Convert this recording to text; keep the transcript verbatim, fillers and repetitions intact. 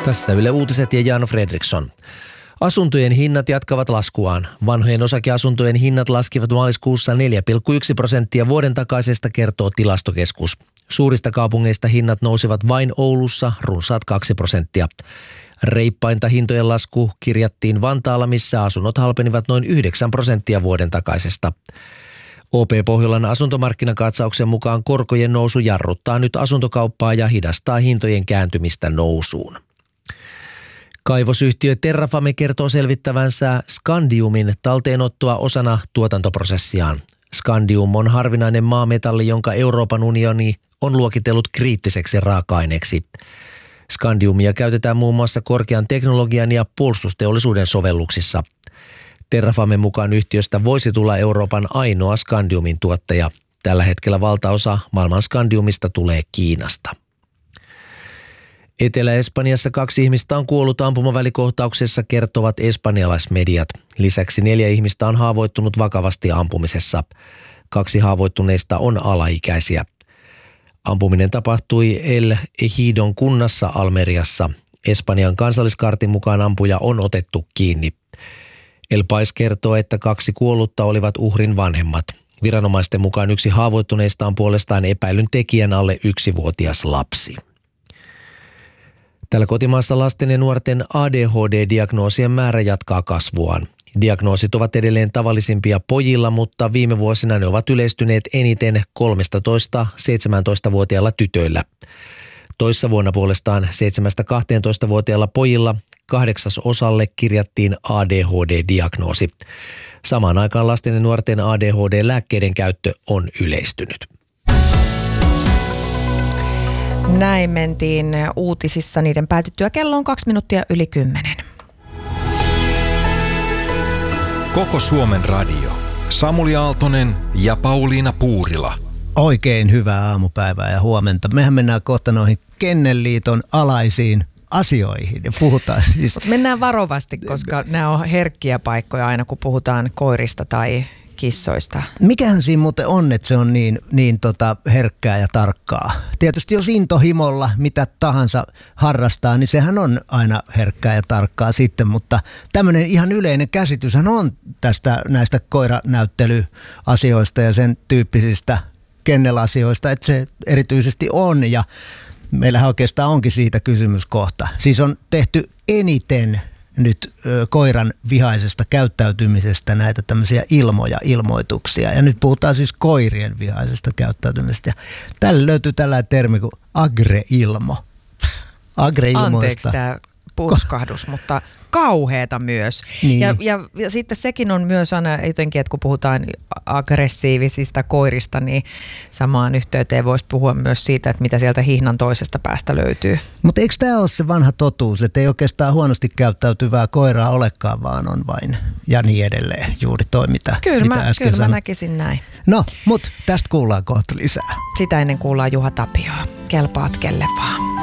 Tässä Yle Uutiset ja Jan Fredriksson. Asuntojen hinnat jatkavat laskuaan. Vanhojen osakeasuntojen hinnat laskivat maaliskuussa neljä pilkku yksi prosenttia vuoden takaisesta, kertoo Tilastokeskus. Suurista kaupungeista hinnat nousivat vain Oulussa runsaat kaksi prosenttia. Reippainta hintojen lasku kirjattiin Vantaalla, missä asunnot halpenivat noin yhdeksän prosenttia vuoden takaisesta. O P Pohjolan asuntomarkkinakatsauksen mukaan korkojen nousu jarruttaa nyt asuntokauppaa ja hidastaa hintojen kääntymistä nousuun. Kaivosyhtiö Terrafame kertoo selvittävänsä Scandiumin talteenottoa osana tuotantoprosessiaan. Scandium on harvinainen maametalli, jonka Euroopan unioni on luokitellut kriittiseksi raaka-aineeksi. Scandiumia käytetään muun muassa korkean teknologian ja puolustusteollisuuden sovelluksissa. Terrafamen mukaan yhtiöstä voisi tulla Euroopan ainoa Scandiumin tuottaja. Tällä hetkellä valtaosa maailman Scandiumista tulee Kiinasta. Etelä-Espanjassa kaksi ihmistä on kuollut ampumavälikohtauksessa, kertovat espanjalaismediat. Lisäksi neljä ihmistä on haavoittunut vakavasti ampumisessa. Kaksi haavoittuneista on alaikäisiä. Ampuminen tapahtui El Ejidon kunnassa Almeriassa. Espanjan kansalliskartin mukaan ampuja on otettu kiinni. El Pais kertoo, että kaksi kuollutta olivat uhrin vanhemmat. Viranomaisten mukaan yksi haavoittuneista on puolestaan epäilyn tekijän alle yksivuotias lapsi. Täällä kotimaassa lasten ja nuorten A D H D-diagnoosien määrä jatkaa kasvuaan. Diagnoosit ovat edelleen tavallisimpia pojilla, mutta viime vuosina ne ovat yleistyneet eniten kolmetoista-seitsemäntoista-vuotiailla tytöillä. Toissa vuonna puolestaan seitsemästä-kahteentoista-vuotiailla pojilla kahdeksasosalle kirjattiin A D H D-diagnoosi. Samaan aikaan lasten ja nuorten A D H D-lääkkeiden käyttö on yleistynyt. Näin mentiin uutisissa niiden päätyttyä. Kello on kaksi minuuttia yli kymmenen. Koko Suomen radio. Samuli Aaltonen ja Pauliina Puurila. Oikein hyvää aamupäivää ja huomenta. Mehän mennään kohta noihin Kennelliiton alaisiin asioihin ja puhutaan siis. Mennään varovasti, koska nämä on herkkiä paikkoja aina, kun puhutaan koirista tai kissoista. Mikähän siinä muuten on, että se on niin, niin tota herkkää ja tarkkaa? Tietysti jos intohimolla mitä tahansa harrastaa, niin sehän on aina herkkää ja tarkkaa sitten, mutta tämmöinen ihan yleinen käsityshän on tästä näistä koiranäyttelyasioista ja sen tyyppisistä kennelasioista, että se erityisesti on, ja meillähän oikeastaan onkin siitä kysymyskohta. Siis on tehty eniten nyt ö, koiran vihaisesta käyttäytymisestä näitä tämmöisiä ilmoja, ilmoituksia. Ja nyt puhutaan siis koirien vihaisesta käyttäytymisestä. Ja tällä löytyy tällainen termi kuin agreilmo. Agreilmoista. Anteeksi tämä purskahdus, mutta kauheata myös. Niin. Ja, ja, ja sitten sekin on myös aina jotenkin, että kun puhutaan aggressiivisista koirista, niin samaan yhteyteen voisi puhua myös siitä, että mitä sieltä hihnan toisesta päästä löytyy. Mutta eikö tämä ole se vanha totuus, että ei oikeastaan huonosti käyttäytyvää koiraa olekaan, vaan on vain ja niin edelleen juuri toi, mitä, kyllä mitä mä, äsken Kyllä mä sanoin. näkisin näin. No, mutta tästä kuullaan kohta lisää. Sitä ennen kuullaan Juha Tapioa. Kelpaat kelle vaan.